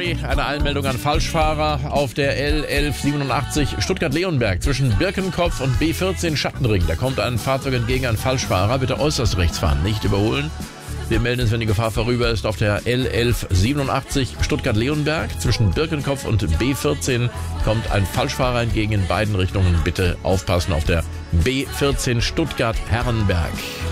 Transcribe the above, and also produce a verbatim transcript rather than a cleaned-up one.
Sorry, eine Einmeldung an Falschfahrer auf der L elf siebenundachtzig Stuttgart-Leonberg zwischen Birkenkopf und B vierzehn Schattenring. Da kommt ein Fahrzeug entgegen, ein Falschfahrer. Bitte äußerst rechts fahren, nicht überholen. Wir melden uns, wenn die Gefahr vorüber ist, auf der L elf siebenundachtzig Stuttgart-Leonberg. Zwischen Birkenkopf und B vierzehn kommt ein Falschfahrer entgegen in beiden Richtungen. Bitte aufpassen auf der B vierzehn Stuttgart-Herrenberg.